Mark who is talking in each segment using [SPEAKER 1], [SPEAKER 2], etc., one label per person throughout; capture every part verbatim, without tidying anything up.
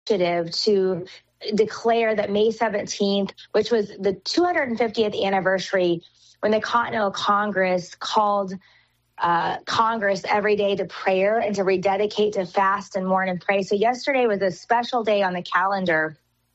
[SPEAKER 1] initiative to declare that May seventeenth, which was the two hundred fiftieth anniversary when the Continental Congress called uh, Congress every day to prayer and to rededicate to fast and mourn and pray. So yesterday was a special day on the calendar.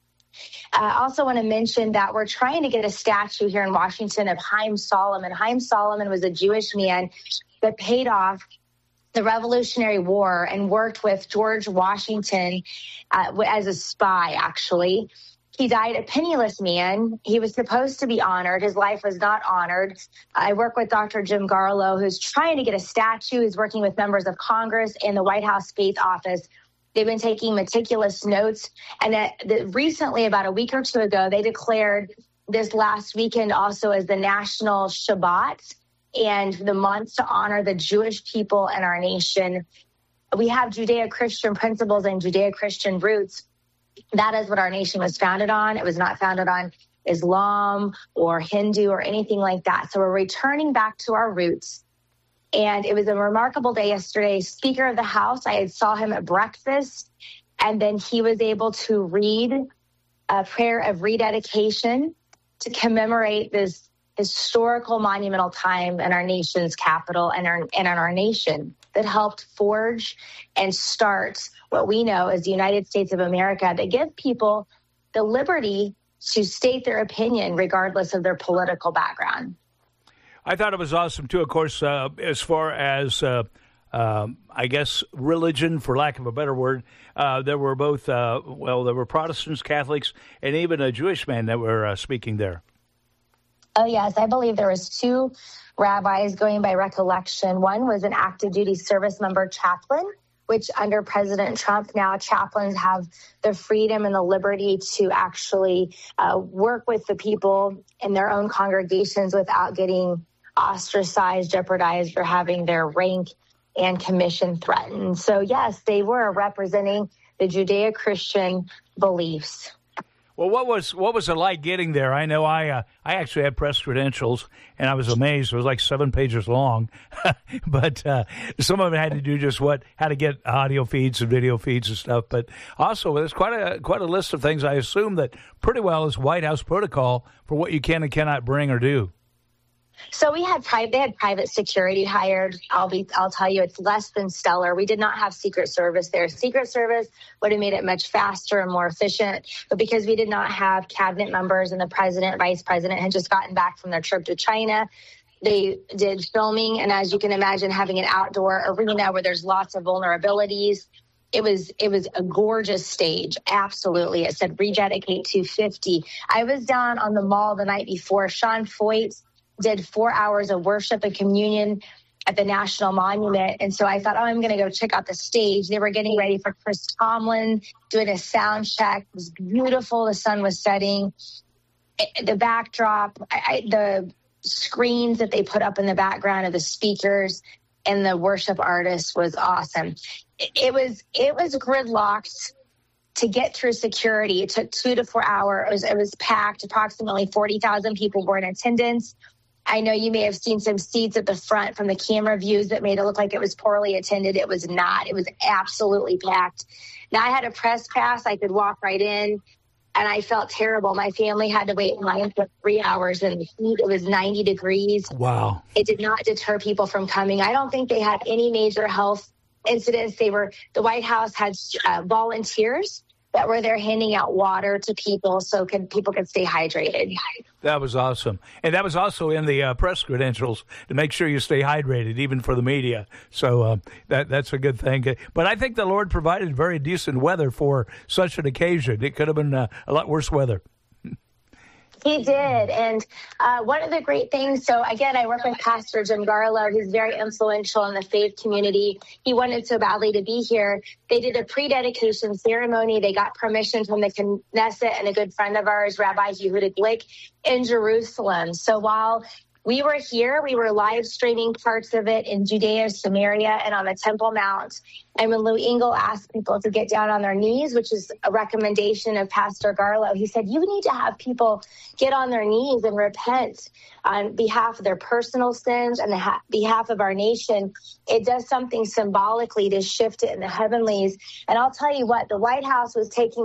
[SPEAKER 1] I also want to mention that we're trying to get a statue here in Washington of Haim Solomon. Haim Solomon was a Jewish man that paid off the Revolutionary War and worked with George Washington uh, as a spy, actually. He died a penniless man. He was supposed to be honored. His life was not honored. I work with Doctor Jim Garlow, who's trying to get a statue. He's working with members of Congress and the White House Faith Office. They've been taking meticulous notes. And that, that recently, about a week or two ago, they declared this last weekend also as the National Shabbat and the month to honor the Jewish people and our nation. We have Judeo-Christian principles and Judeo-Christian roots. That is what our nation was founded on. It was not founded on Islam or Hindu or anything like that. So we're returning back to our roots. And it was a remarkable day yesterday. Speaker of the House, I had saw him at breakfast, and then he was able to read a prayer of rededication to commemorate this historical monumental time in our nation's capital and, our, and in our nation that helped forge and start what we know as the United States of America, that give people the liberty to state their opinion regardless of their political background.
[SPEAKER 2] I thought it was awesome, too, of course, uh, as far as, uh, uh, I guess, religion, for lack of a better word. Uh, there were both, uh, well, there were Protestants, Catholics, and even a Jewish man that were uh, speaking there.
[SPEAKER 1] Oh, yes. I believe there was two rabbis going by recollection. One was an active duty service member chaplain, which under President Trump now chaplains have the freedom and the liberty to actually uh, work with the people in their own congregations without getting ostracized, jeopardized, or having their rank and commission threatened. So, yes, they were representing the Judeo-Christian beliefs.
[SPEAKER 2] Well, what was what was it like getting there? I know I uh, I actually had press credentials, and I was amazed. It was like seven pages long, but uh, some of it had to do just what how to get audio feeds and video feeds and stuff. But also, there's quite a quite a list of things. I assume that pretty well is White House protocol for what you can and cannot bring or do.
[SPEAKER 1] So we had private, they had private security hired. I'll be, I'll tell you, it's less than stellar. We did not have Secret Service there. Secret Service would have made it much faster and more efficient. But because we did not have cabinet members and the president, vice president had just gotten back from their trip to China, they did filming. And as you can imagine, having an outdoor arena where there's lots of vulnerabilities, it was, it was a gorgeous stage. Absolutely. It said rededicate two fifty. I was down on the mall the night before. Sean Foyt did four hours of worship and communion at the National Monument. And so I thought, oh, I'm going to go check out the stage. They were getting ready for Chris Tomlin, doing a sound check. It was beautiful. The sun was setting. The backdrop, I, I, the screens that they put up in the background of the speakers and the worship artists was awesome. It, it was, it was gridlocked to get through security. It took two to four hours. It was, it was packed. Approximately forty thousand people were in attendance. I know you may have seen some seats at the front from the camera views that made it look like it was poorly attended. It was not. It was absolutely packed. Now, I had a press pass. I could walk right in, and I felt terrible. My family had to wait in line for three hours in the heat. It was ninety degrees.
[SPEAKER 2] Wow.
[SPEAKER 1] It did not deter people from coming. I don't think they had any major health incidents. They were, the White House had uh, volunteers that were there handing out water to people so could, people could stay hydrated.
[SPEAKER 2] That was awesome. And that was also in the uh, press credentials to make sure you stay hydrated, even for the media. So uh, that that's a good thing. But I think the Lord provided very decent weather for such an occasion. It could have been uh, a lot worse weather.
[SPEAKER 1] He did. And uh, one of the great things, so again, I work with Pastor Jim Garlow. He's very influential in the faith community. He wanted so badly to be here. They did a pre-dedication ceremony. They got permission from the Knesset and a good friend of ours, Rabbi Yehuda Glick, in Jerusalem. So while We were here. We were live streaming parts of it in Judea, Samaria, and on the Temple Mount. And when Lou Engle asked people to get down on their knees, which is a recommendation of Pastor Garlow, he said, you need to have people get on their knees and repent on behalf of their personal sins and the ha- behalf of our nation. It does something symbolically to shift it in the heavenlies. And I'll tell you what, the White House was taking